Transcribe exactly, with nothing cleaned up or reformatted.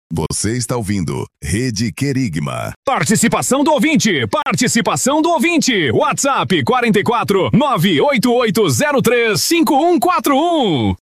Você está ouvindo Rede Querigma. Participação do ouvinte, participação do ouvinte. WhatsApp quatro quatro nove oito oito zero três cinco um quatro um.